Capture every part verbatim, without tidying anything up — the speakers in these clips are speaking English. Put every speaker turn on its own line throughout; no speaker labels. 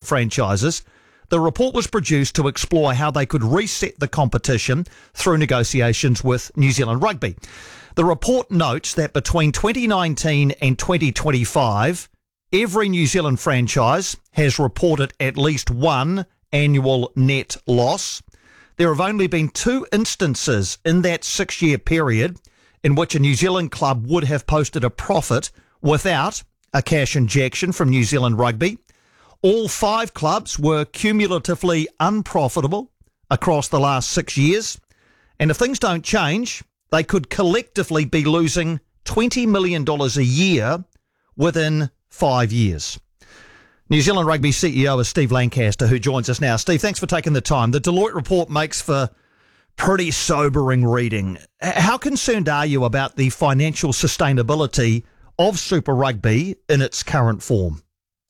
franchises, the report was produced to explore how they could reset the competition through negotiations with New Zealand Rugby. The report notes that between twenty nineteen and twenty twenty-five, every New Zealand franchise has reported at least one annual net loss. There have only been two instances in that six-year period in which a New Zealand club would have posted a profit without a cash injection from New Zealand Rugby. All five clubs were cumulatively unprofitable across the last six years. And if things don't change, they could collectively be losing twenty million dollars a year within five years. New Zealand Rugby C E O is Steve Lancaster, who joins us now. Steve, thanks for taking the time. The Deloitte report makes for pretty sobering reading. How concerned are you about the financial sustainability of Super Rugby in its current form?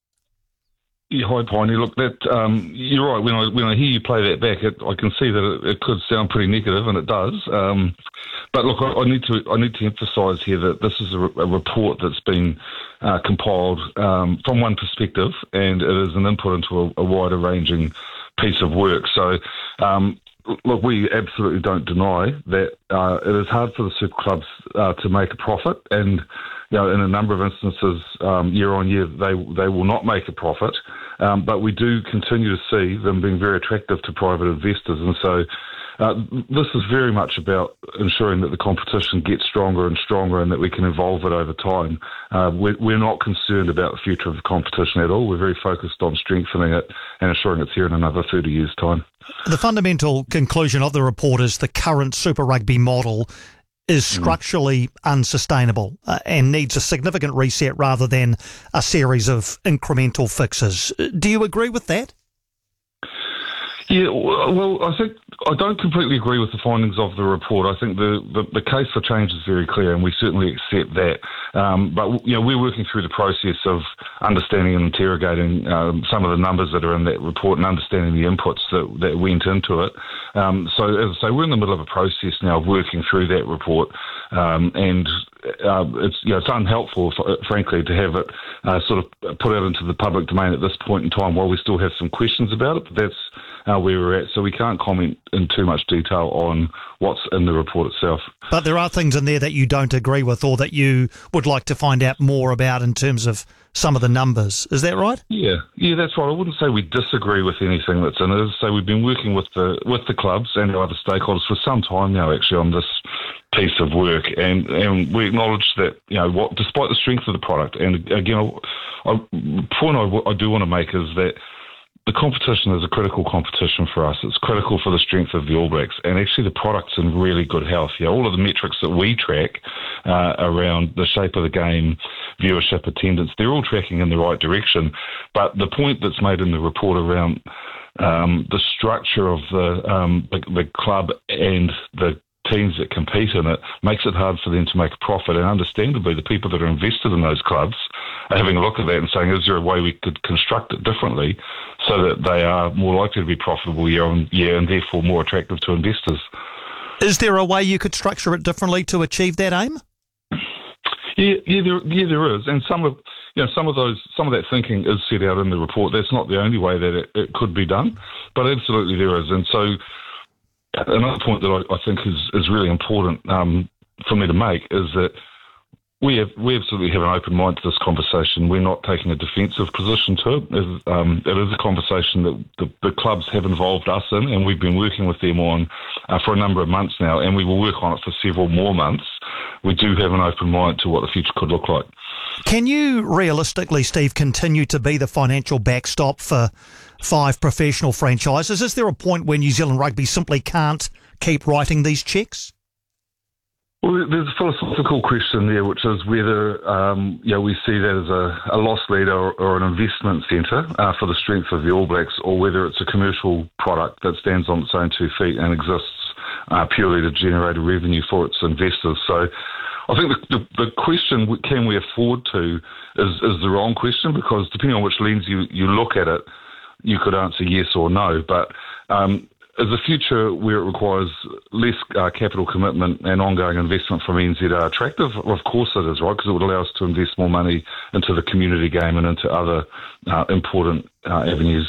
Yeah, hi, Piney. Look, that um, you're right. When I when I hear you play that back, it, I can see that it, it could sound pretty negative, and it does. Um, but look, I, I need to I need to emphasise here that this is a, a report that's been uh, compiled um, from one perspective, and it is an input into a, a wider ranging piece of work. So, um, look, we absolutely don't deny that uh, it is hard for the super clubs uh, to make a profit, and you know, in a number of instances, um, year on year, they they will not make a profit. Um, but we do continue to see them being very attractive to private investors. And so uh, this is very much about ensuring that the competition gets stronger and stronger and that we can evolve it over time. Uh, we're, we're not concerned about the future of the competition at all. We're very focused on strengthening it and ensuring it's here in another thirty years' time.
The fundamental conclusion of the report is the current Super Rugby model is structurally mm. unsustainable uh, and needs a significant reset rather than a series of incremental fixes. Do you agree with that?
Yeah, well, I think I don't completely agree with the findings of the report. I think the, the, the case for change is very clear, and we certainly accept that. Um, but you know, we're working through the process of understanding and interrogating um, some of the numbers that are in that report and understanding the inputs that, that went into it. Um, so, as I say, we're in the middle of a process now of working through that report, um, and uh, it's you know it's unhelpful, for, frankly, to have it uh, sort of put out into the public domain at this point in time while we still have some questions about it. But that's Uh, where we're at, so we can't comment in too much detail on what's in the report itself.
But there are things in there that you don't agree with or that you would like to find out more about in terms of some of the numbers. Is that right?
Yeah, yeah, that's right. I wouldn't say we disagree with anything that's in it. As I say, we've been working with the with the clubs and our other stakeholders for some time now, actually, on this piece of work, and, and we acknowledge that, you know, what, despite the strength of the product, and again, a point I, I do want to make is that the competition is a critical competition for us. It's critical for the strength of the All Blacks, and actually the product's in really good health. Yeah, all of the metrics that we track uh, around the shape of the game, viewership, attendance, they're all tracking in the right direction. But the point that's made in the report around um, the structure of the, um, the the club and the teams that compete in it makes it hard for them to make a profit. And understandably, the people that are invested in those clubs are having a look at that and saying, is there a way we could construct it differently so that they are more likely to be profitable year on year and therefore more attractive to investors?
Is there a way you could structure it differently to achieve that aim?
Yeah, yeah, there, yeah, there is, and some of you know some of those some of that thinking is set out in the report. That's not the only way that it, it could be done, but absolutely there is. And so another point that I, I think is, is really important um, for me to make is that we have we absolutely have an open mind to this conversation. We're not taking a defensive position to it. It, um, it is a conversation that the, the clubs have involved us in, and we've been working with them on uh, for a number of months now, and we will work on it for several more months. We do have an open mind to what the future could look like.
Can you realistically, Steve, continue to be the financial backstop for five professional franchises? Is there a point where New Zealand Rugby simply can't keep writing these cheques?
Well, there's a philosophical question there, which is whether um, you know, we see that as a, a loss leader or, or an investment centre uh, for the strength of the All Blacks, or whether it's a commercial product that stands on its own two feet and exists uh, purely to generate a revenue for its investors. So I think the, the, the question, can we afford to, is, is the wrong question, because depending on which lens you, you look at it, you could answer yes or no. But um, is a future where it requires less uh, capital commitment and ongoing investment from N Z R attractive? Of course it is, right, because it would allow us to invest more money into the community game and into other uh, important uh, avenues